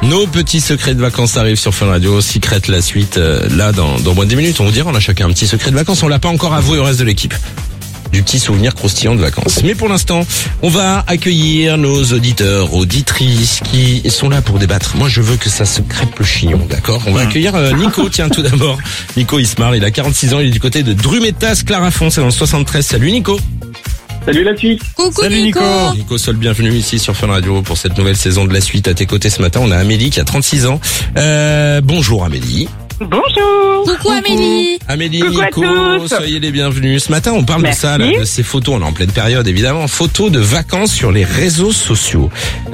Nos petits secrets de vacances arrivent sur Fun Radio. Secret la suite, là, dans moins de 10 minutes. On vous dira, on a chacun un petit secret de vacances. On l'a pas encore avoué au reste de l'équipe. Du petit souvenir croustillant de vacances. Mais pour l'instant, on va accueillir nos auditeurs, auditrices qui sont là pour débattre. Moi, je veux que ça se crêpe le chignon, d'accord? On va accueillir Nico, tiens, tout d'abord. Nico Ismar, il a 46 ans, il est du côté de Drumetas, Clarafond, c'est dans le 73. Salut Nico. Salut la suite. Coucou. Salut Nico. Nico, sois le bienvenu ici sur Fun Radio pour cette nouvelle saison de la suite. À tes côtés ce matin, on a Amélie qui a 36 ans. Bonjour Amélie. Bonjour. Coucou Amélie. Amélie, Coucou Nico, à tous. soyez les bienvenus. Ce matin, on parle Merci. de ça, là, de ces photos. On est en pleine période, évidemment. Photos de vacances sur les réseaux sociaux.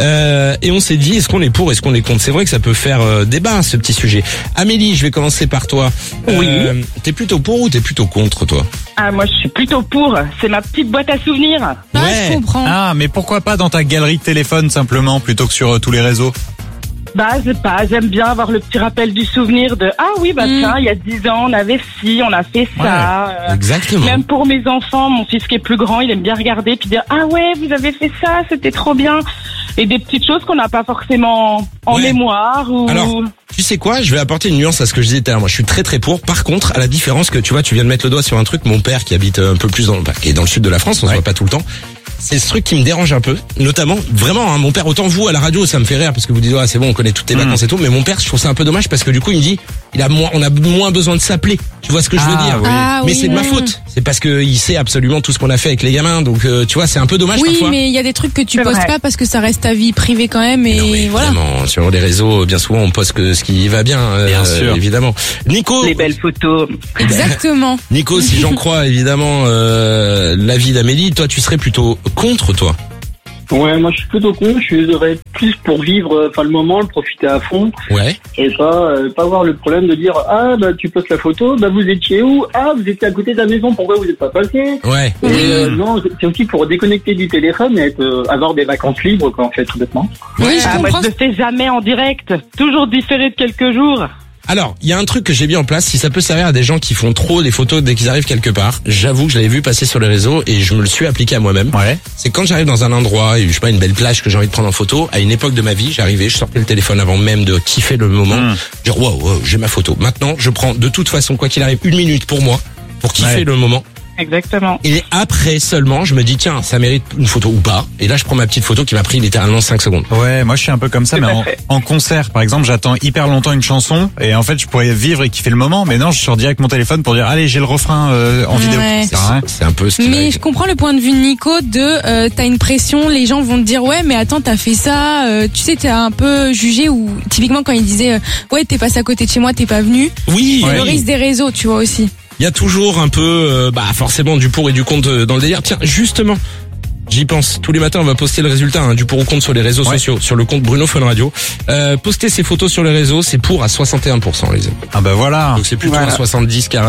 Et on s'est dit, est-ce qu'on est pour, est-ce qu'on est contre? C'est vrai que ça peut faire débat, ce petit sujet. Amélie, je vais commencer par toi. Oui. T'es plutôt pour ou t'es plutôt contre, toi? Ah, moi, je suis plutôt pour. C'est ma petite boîte à souvenirs. Ah, Ouais. je comprends. Ah, mais pourquoi pas dans ta galerie de téléphone simplement, plutôt que sur tous les réseaux? Bah, je sais pas, j'aime bien avoir le petit rappel du souvenir de ah oui, bah tiens, il y a 10 ans, on avait ci, on a fait ça. Exactement. Même pour mes enfants, mon fils qui est plus grand, il aime bien regarder puis dire ah ouais, vous avez fait ça, c'était trop bien. Et des petites choses qu'on n'a pas forcément en Ouais. mémoire ou. Alors, tu sais quoi, je vais apporter une nuance à ce que je disais tout à l'heure. Moi, je suis très très pour. Par contre, à la différence que tu vois, tu viens de mettre le doigt sur un truc, mon père qui habite un peu plus qui est dans le sud de la France, on se voit pas tout le temps. C'est ce truc qui me dérange un peu, notamment vraiment mon père, autant vous à la radio ça me fait rire parce que vous dites c'est bon, on connaît toutes tes vacances et tout, mais mon père je trouve ça un peu dommage parce que du coup il me dit on a moins besoin de s'appeler. Tu vois ce que je veux dire? Oui. Ah, Mais oui, c'est de ma oui. faute. C'est parce que il sait absolument tout ce qu'on a fait avec les gamins, donc tu vois c'est un peu dommage Oui, parfois. mais il y a des trucs que tu C'est postes vrai. pas parce que ça reste ta vie privée quand même et Non, mais voilà. vraiment, sur les réseaux, bien souvent on poste que ce qui va bien, Bien sûr. évidemment. Nico, Les belles photos. Exactement. Nico, si j'en crois évidemment l'avis d'Amélie, toi tu serais plutôt contre toi. Ouais, moi je suis plutôt con, je serais plus pour vivre le moment, le profiter à fond Ouais. et pas avoir le problème de dire ah bah tu postes la photo, bah vous étiez où? Ah vous étiez à côté de la maison, pourquoi vous n'êtes pas passé? Ouais. Et non, c'est aussi pour déconnecter du téléphone et avoir des vacances libres quoi en fait tout bêtement. Oui, je Ah, moi, comprends. je le fais jamais en direct. Toujours différé de quelques jours. Alors, il y a un truc que j'ai mis en place, si ça peut servir à des gens qui font trop des photos dès qu'ils arrivent quelque part. J'avoue que je l'avais vu passer sur les réseaux et je me le suis appliqué à moi-même. Ouais. C'est quand j'arrive dans un endroit, je sais pas, une belle plage que j'ai envie de prendre en photo, à une époque de ma vie, j'arrivais, je sortais le téléphone avant même de kiffer le moment. Genre, wow, j'ai ma photo. Maintenant, je prends de toute façon, quoi qu'il arrive, 1 minute pour moi, pour kiffer Ouais. le moment. Exactement. Et après seulement, je me dis, tiens, ça mérite une photo ou pas. Et là, je prends ma petite photo qui m'a pris littéralement 5 secondes. Ouais, moi je suis un peu comme ça, Tout mais à en, fait. en concert, par exemple, j'attends hyper longtemps une chanson et en fait je pourrais vivre et kiffer le moment, mais non, je sors direct mon téléphone pour dire allez, j'ai le refrain en vidéo. Ouais. Ça sert à rien. C'est un peu ce qui Mais m'arrive. je comprends le point de vue de Nico de t'as une pression, les gens vont te dire ouais mais attends t'as fait ça, tu sais t'es un peu jugé ou typiquement quand il disait ouais t'es passé à côté de chez moi t'es pas venu, Oui, le oui. risque des réseaux tu vois aussi. Il y a toujours un peu, forcément du pour et du contre dans le délire. Tiens, justement, j'y pense. Tous les matins, on va poster le résultat du pour ou contre sur les réseaux sociaux, sur le compte Bruno Fun Radio. Poster ces photos sur les réseaux, c'est pour à 61%, les amis. Ah bah voilà. Donc c'est plutôt Voilà. à 70 car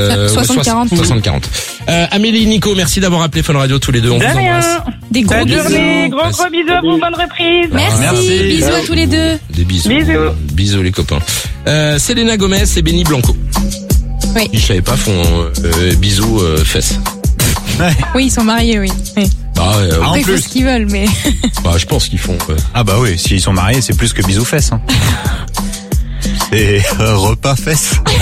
60-40. 60-40. Amélie, Nico, merci d'avoir appelé Fun Radio tous les deux. On De vous rien. embrasse. Des gros Bonne bisous. journée. Gros bisous à vous. Bonne reprise. Merci, Merci. bisous à tous les deux. Des bisous. Bisous. Bisous les copains. Selena Gomez et Benny Blanco. Oui. Ils je savais pas font bisous fesses. Oui ils sont mariés oui. Oui. En Après, ils font plus. ce qu'ils veulent mais. Je pense qu'ils font. Ah bah oui, s'ils sont mariés, c'est plus que bisous fesses. Hein. C'est repas fesses.